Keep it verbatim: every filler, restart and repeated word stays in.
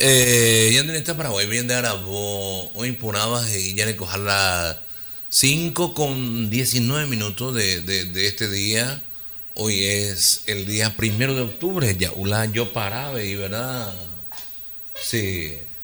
Eh, yan din está Paraguay, bien de Arabo, hoy impunabas y ya le cojar la cinco con diecinueve minutos de, de, de este día. Hoy es el día primero de octubre, ya Ula yo paraba y verdad. Sí.